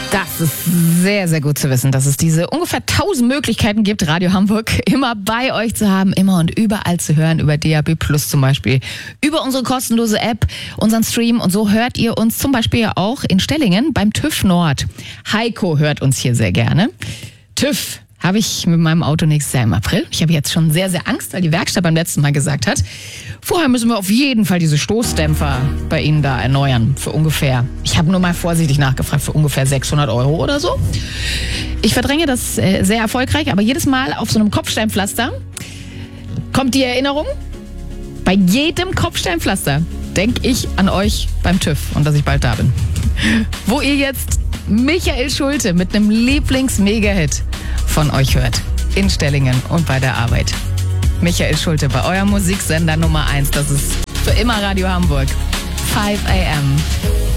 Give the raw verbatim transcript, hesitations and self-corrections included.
Das ist sehr, sehr gut zu wissen, dass es diese ungefähr tausend Möglichkeiten gibt, Radio Hamburg immer bei euch zu haben, immer und überall zu hören, über D A B Plus zum Beispiel, über unsere kostenlose App, unseren Stream, und so hört ihr uns zum Beispiel ja auch in Stellingen beim TÜV Nord. Heiko hört uns hier sehr gerne. TÜV habe ich mit meinem Auto nächstes Jahr im April. Ich habe jetzt schon sehr, sehr Angst, weil die Werkstatt beim letzten Mal gesagt hat, vorher müssen wir auf jeden Fall diese Stoßdämpfer bei Ihnen da erneuern. Für ungefähr, ich habe nur mal vorsichtig nachgefragt, für ungefähr sechshundert Euro oder so. Ich verdränge das äh, sehr erfolgreich, aber jedes Mal auf so einem Kopfsteinpflaster kommt die Erinnerung. Bei jedem Kopfsteinpflaster denke ich an euch beim TÜV und dass ich bald da bin. Wo ihr jetzt Michael Schulte mit einem Lieblings-Mega-Hit von euch hört. In Stellingen und bei der Arbeit. Michael Schulte bei eurem Musiksender Nummer eins. Das ist für immer Radio Hamburg. five a m